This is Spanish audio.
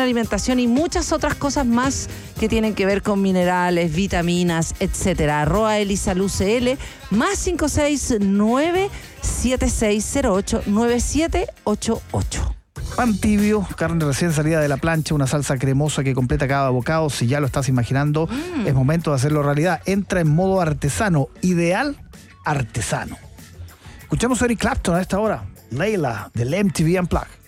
alimentación y muchas otras cosas más que tienen que ver con minerales, vitaminas, etcétera. @elisalucl más 569-7608-9788. Pan tibio, carne recién salida de la plancha, una salsa cremosa que completa cada bocado. Si ya lo estás imaginando, es momento de hacerlo realidad. Entra en modo artesano, ideal artesano. Escuchamos a Eric Clapton a esta hora. Layla, del MTV Unplugged.